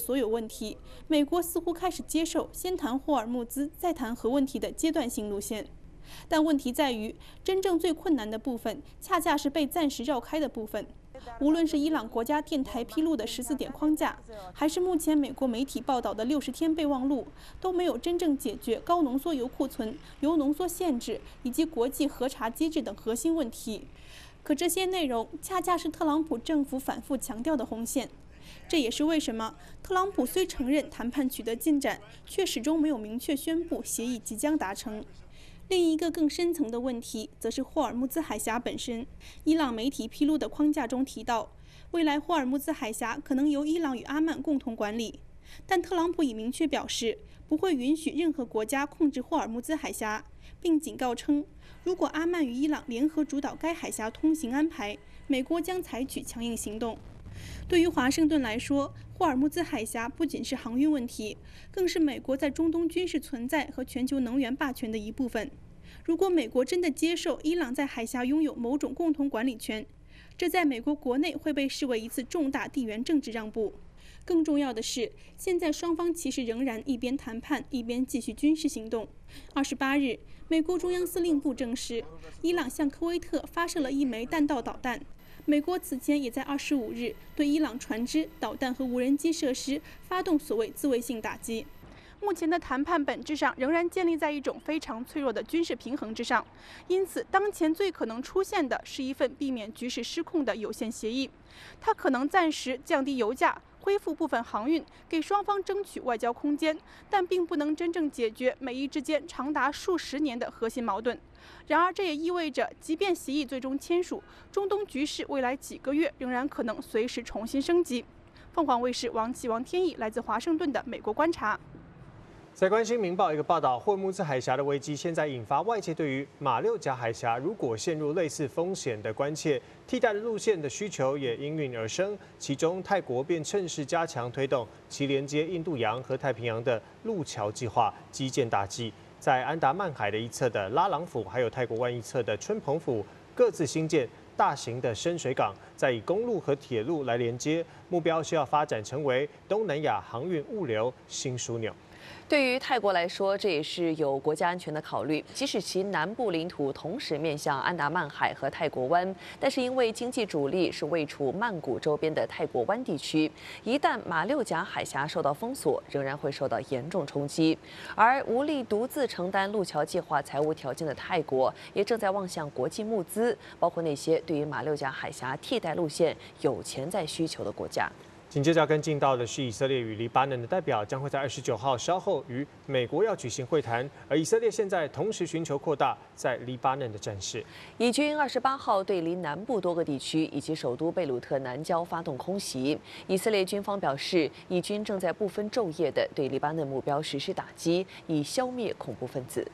所有问题，美国似乎开始接受先谈霍尔木兹再谈核问题的阶段性路线。但问题在于，真正最困难的部分，恰恰是被暂时绕开的部分。无论是伊朗国家电台披露的14点框架，还是目前美国媒体报道的60天备忘录，都没有真正解决高浓缩铀库存、铀浓缩限制以及国际核查机制等核心问题。可这些内容恰恰是特朗普政府反复强调的红线。这也是为什么特朗普虽承认谈判取得进展，却始终没有明确宣布协议即将达成。另一个更深层的问题，则是霍尔木兹海峡本身。伊朗媒体披露的框架中提到，未来霍尔木兹海峡可能由伊朗与阿曼共同管理，但特朗普已明确表示，不会允许任何国家控制霍尔木兹海峡，并警告称，如果阿曼与伊朗联合主导该海峡通行安排，美国将采取强硬行动。对于华盛顿来说，霍尔木兹海峡不仅是航运问题，更是美国在中东军事存在和全球能源霸权的一部分。如果美国真的接受伊朗在海峡拥有某种共同管理权，这在美国国内会被视为一次重大地缘政治让步。更重要的是，现在双方其实仍然一边谈判一边继续军事行动。28日，美国中央司令部证实，伊朗向科威特发射了1枚弹道导弹。美国此前也在25日对伊朗船只、导弹和无人机设施发动所谓自卫性打击。目前的谈判本质上仍然建立在一种非常脆弱的军事平衡之上，因此当前最可能出现的是一份避免局势失控的有限协议。它可能暂时降低油价，恢复部分航运，给双方争取外交空间，但并不能真正解决美伊之间长达数十年的核心矛盾。然而，这也意味着，即便协议最终签署，中东局势未来几个月仍然可能随时重新升级。凤凰卫视王天毅来自华盛顿的美国观察。 在关心民报一个报道，霍尔木兹海峡的危机现在引发外界对于马六甲海峡如果陷入类似风险的关切，替代的路线的需求也应运而生。其中，泰国便趁势加强推动其连接印度洋和太平洋的路桥计划基建大计，在安达曼海的一侧的拉朗府，还有泰国湾一侧的春蓬府，各自新建大型的深水港，再以公路和铁路来连接，目标是要发展成为东南亚航运物流新枢纽。 对于泰国来说，这也是有国家安全的考虑。即使其南部领土同时面向安达曼海和泰国湾，但是因为经济主力是位处曼谷周边的泰国湾地区，一旦马六甲海峡受到封锁，仍然会受到严重冲击。而无力独自承担路桥计划财务条件的泰国，也正在望向国际募资，包括那些对于马六甲海峡替代路线有潜在需求的国家。 紧接着要跟进到的是以色列与黎巴嫩的代表将会在29号稍后与美国要举行会谈，而以色列现在同时寻求扩大在黎巴嫩的战事。 以军28号对黎南部多个地区以及首都贝鲁特南郊发动空袭。以色列军方表示，以军正在不分昼夜地对黎巴嫩目标实施打击，以消灭恐怖分子。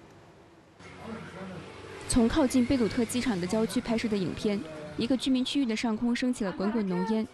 从靠近贝鲁特机场的郊区拍摄的影片，一个居民区域的上空升起了滚滚浓烟。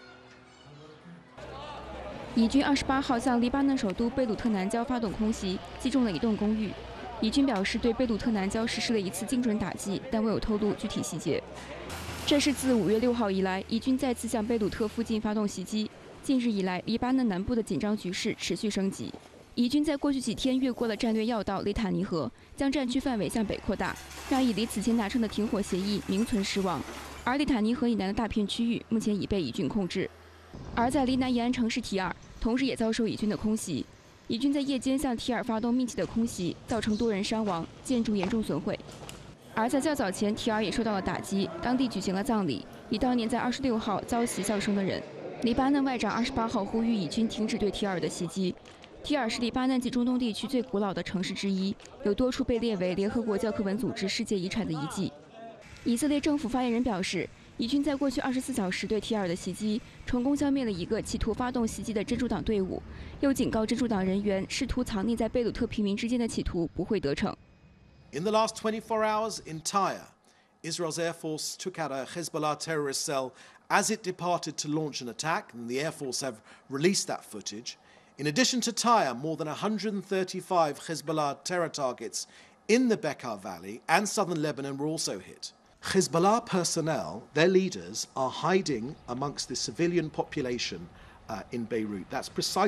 以军28号向黎巴嫩首都贝鲁特南郊发动空袭，击中了一栋公寓。以军表示对贝鲁特南郊实施了一次精准打击，但未有透露具体细节。这是自5月6号以来，以军再次向贝鲁特附近发动袭击。近日以来，黎巴嫩南部的紧张局势持续升级。以军在过去几天越过了战略要道雷塔尼河，将战区范围向北扩大，让以离此前达成的停火协议名存实亡。而雷塔尼河以南的大片区域目前已被以军控制。而在黎南沿岸城市提尔，同时也遭受以军的空袭。以军在夜间向提尔发动密集的空袭，造成多人伤亡，建筑严重损毁。而在较早前，提尔也受到了打击，当地举行了葬礼，以悼念在26号遭袭丧生的人。黎巴嫩外长28号呼吁以军停止对提尔的袭击。提尔是黎巴嫩及中东地区最古老的城市之一，有多处被列为联合国教科文组织世界遗产的遗迹。以色列政府发言人表示，以军在过去24小时对提尔的袭击，成功消灭了一个企图发动袭击的真主党队伍，又警告真主党人员试图藏匿在贝鲁特平民之间的企图不会得逞。 In the last 24 hours in Tyre, Israel's Air Force took out a Hezbollah terrorist cell as it departed to launch an attack, and the Air Force have released that footage. In addition to Tyre, more than 135 Hezbollah terror targets in the Bekaa Valley and southern Lebanon were also hit. Hezbollah personnel, their leaders, are hiding amongst the civilian population in Beirut. That's precisely